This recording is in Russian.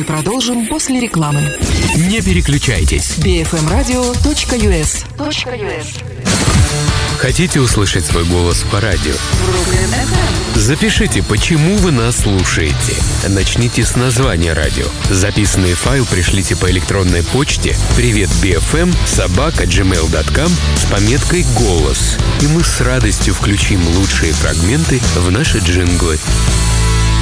продолжим после рекламы. Не переключайтесь. bfmradio.us. Хотите услышать свой голос по радио? Запишите, почему вы нас слушаете. Начните с названия радио. Записанный файл пришлите по электронной почте privetbfm@gmail.com с пометкой «Голос». И мы с радостью включим лучшие фрагменты в наши джинглы.